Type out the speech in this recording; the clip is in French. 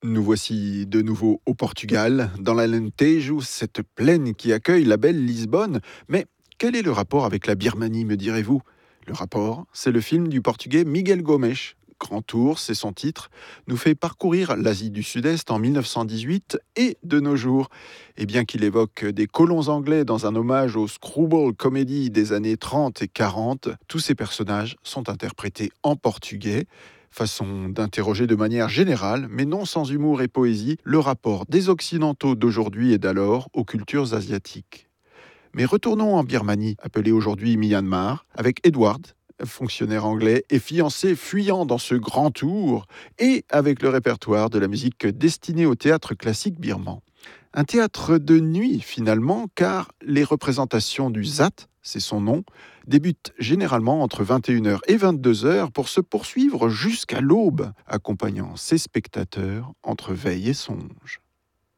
Nous voici de nouveau au Portugal, dans l'Alentejo, cette plaine qui accueille la belle Lisbonne. Mais quel est le rapport avec la Birmanie, me direz-vous? Le rapport, c'est le film du portugais Miguel Gomes. Grand Tour, c'est son titre, nous fait parcourir l'Asie du Sud-Est en 1918 et de nos jours. Et bien qu'il évoque des colons anglais dans un hommage aux screwball comedy des années 30 et 40, tous ces personnages sont interprétés en portugais. Façon d'interroger de manière générale, mais non sans humour et poésie, le rapport des Occidentaux d'aujourd'hui et d'alors aux cultures asiatiques. Mais retournons en Birmanie, appelée aujourd'hui Myanmar, avec Edward, fonctionnaire anglais et fiancé fuyant dans ce grand tour, et avec le répertoire de la musique destinée au théâtre classique birman. Un théâtre de nuit finalement, car les représentations du ZAT, c'est son nom, débutent généralement entre 21h et 22h pour se poursuivre jusqu'à l'aube, accompagnant ses spectateurs entre veille et songe.